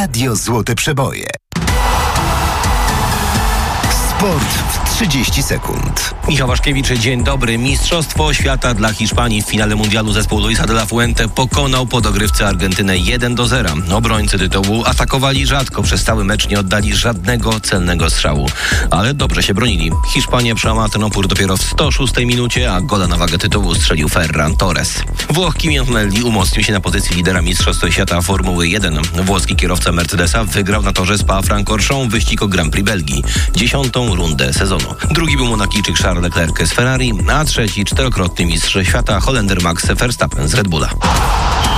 Radio Złote Przeboje. Sport w 30 sekund. Michał Waszkiewicz, dzień dobry. Mistrzostwo świata dla Hiszpanii w finale mundialu zespół Luisa de la Fuente pokonał po dogrywce Argentynę 1-0. Obrońcy tytułu atakowali rzadko, przez cały mecz nie oddali żadnego celnego strzału. Ale dobrze się bronili. Hiszpania przełamała ten opór dopiero w 106 minucie, a gola na wagę tytułu strzelił Ferran Torres. Włoch Kimi Antonelli umocnił się na pozycji lidera Mistrzostw Świata Formuły 1. Włoski kierowca Mercedesa wygrał na torze Spa-Francorchamps wyścig o Grand Prix Belgii, 10. rundę sezonu. Drugi był Monakijczyk Charles Leclerc z Ferrari, a trzeci czterokrotny mistrz świata Holender Max Verstappen z Red Bulla.